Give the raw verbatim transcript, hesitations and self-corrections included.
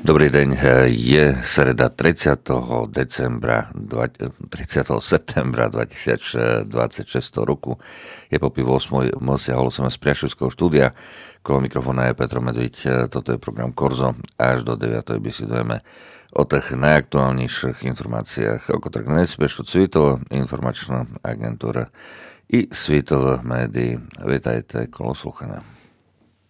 Dobrý deň, je sreda tridsiateho decembra, tridsiateho septembra dvetisícdvadsaťšesť roku. Je po pol ôsmej, holo som z Priašovského štúdia. Kolo mikrofóna je Petro Medviť, toto je program Korzo. Až do deviatej besedujeme o tých najaktuálnejších informáciách, ako tak najspiešu Svitovo informačná agentúra i Svitovo médií. Vítajte, kolo sluchané.